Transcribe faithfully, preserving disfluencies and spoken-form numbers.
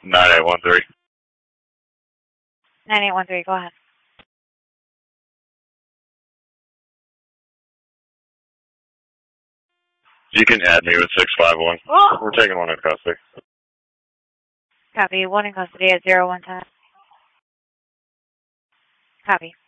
nine eight one three. nine eight one three, go ahead. You can add me with six five one. Oh! We're taking one in custody. Copy. One in custody at zero one ten. Copy.